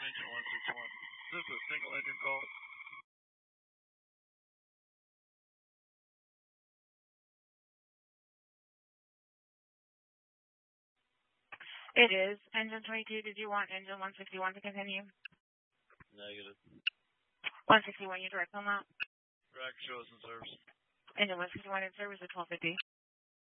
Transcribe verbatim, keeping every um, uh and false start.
engine one sixty-one. This is a single engine call. It is. Engine twenty-two, did you want engine one sixty-one to continue? Negative. one sixty-one, you direct on that? Rack shows in service. Engine one sixty-one in service at twelve fifty.